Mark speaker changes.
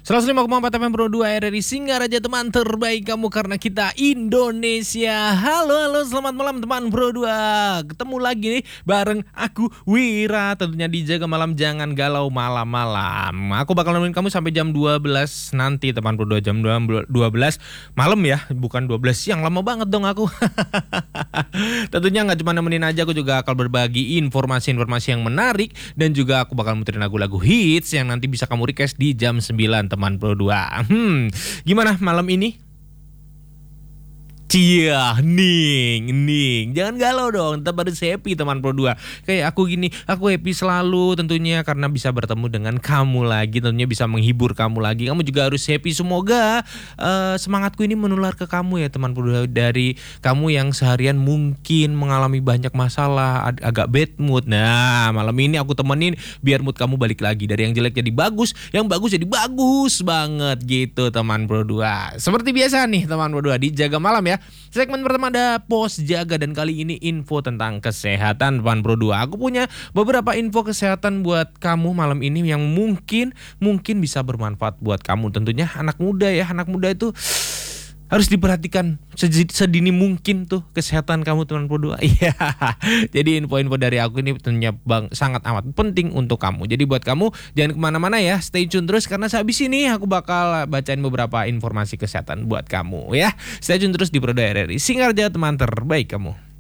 Speaker 1: 105,4 FM Pro 2 RRI Singaraja, teman terbaik kamu karena kita Indonesia. Halo, selamat malam teman Pro 2. Ketemu lagi nih bareng aku Wira. Tentunya di Jaga Malam Jangan Galau Malam-malam. Aku bakal nemenin kamu sampai jam 12 nanti teman Pro 2. Jam 12 malam ya, bukan 12 siang. Lama banget dong aku. Tentunya gak cuma nemenin aja, aku juga akan berbagi informasi-informasi yang menarik. Dan juga aku bakal muterin lagu-lagu hits yang nanti bisa kamu request di jam 9 teman Pro 2. Gimana malam ini? Cia, ning, jangan galau dong, tetap harus happy teman Pro 2. Kayak aku gini, aku happy selalu tentunya karena bisa bertemu dengan kamu lagi, tentunya bisa menghibur kamu lagi. Kamu juga harus happy, semoga semangatku ini menular ke kamu ya teman Pro 2. Dari kamu yang seharian mungkin mengalami banyak masalah, agak bad mood. Nah, malam ini aku temenin biar mood kamu balik lagi. Dari yang jelek jadi bagus, yang bagus jadi bagus banget gitu teman Pro 2. Seperti biasa nih teman Pro 2 di Jaga Malam ya. Segmen pertama ada Pos Jaga dan kali ini info tentang kesehatan teman Pro 2. Aku punya beberapa info kesehatan buat kamu malam ini yang mungkin bisa bermanfaat buat kamu. Tentunya anak muda ya, anak muda itu harus diperhatikan sedini mungkin tuh kesehatan kamu teman Pro 2. Iya. Jadi info-info dari aku ini tentunya sangat amat penting untuk kamu. Jadi buat kamu jangan kemana-mana ya, stay tune terus karena habis ini aku bakal bacain beberapa informasi kesehatan buat kamu ya. Stay tune terus di Pro 2 RRI Singaraja, teman terbaik kamu.